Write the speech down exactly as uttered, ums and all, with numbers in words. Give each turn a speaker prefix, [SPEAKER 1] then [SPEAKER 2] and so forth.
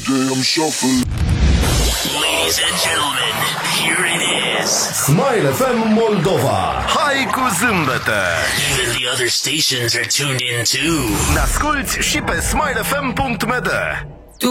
[SPEAKER 1] Damn shuffle.
[SPEAKER 2] Ladies and gentlemen, here it is.
[SPEAKER 3] Smile F M Moldova.
[SPEAKER 4] Hai cu zâmbătă.
[SPEAKER 2] Even the other stations are tuned in too.
[SPEAKER 4] Ne asculti și pe smile f m punct m d.